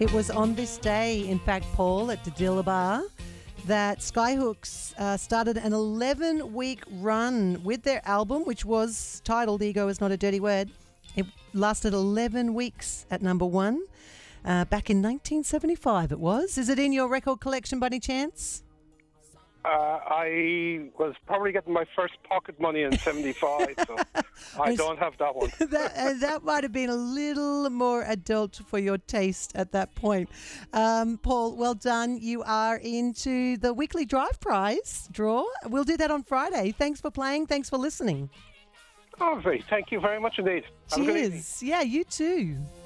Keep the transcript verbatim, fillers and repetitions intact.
It was on this day, in fact, Paul, at Diddillaba, that Skyhooks uh, started an eleven-week run with their album, which was titled Ego Is Not a Dirty Word. It lasted eleven weeks at number one. Uh, back in nineteen seventy-five it was. Is it in your record collection by any chance? Uh, I was probably getting my first pocket money in seventy-five, so I don't have that one. that, uh, that might have been a little more adult for your taste at that point. Um, Paul, well done. You are into the weekly Drive Prize draw. We'll do that on Friday. Thanks for playing. Thanks for listening. Oh, great. Thank you very much indeed. Have a good evening. Cheers. Yeah, you too.